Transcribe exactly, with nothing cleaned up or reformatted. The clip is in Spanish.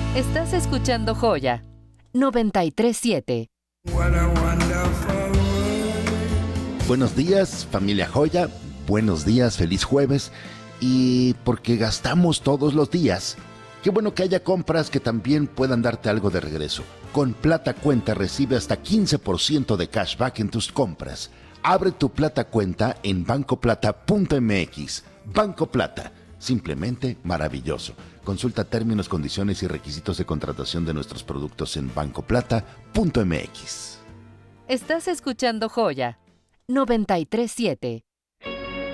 Estás escuchando Joya noventa y tres siete. Buenos días, familia Joya. Buenos días, feliz jueves. Y porque gastamos todos los días, qué bueno que haya compras que también puedan darte algo de regreso. Con Plata Cuenta recibe hasta quince por ciento de cashback en tus compras. Abre tu Plata Cuenta en banco plata punto m x. Banco Plata, simplemente maravilloso. Consulta términos, condiciones y requisitos de contratación de nuestros productos en banco plata punto m x. Estás escuchando Joya noventa y tres siete.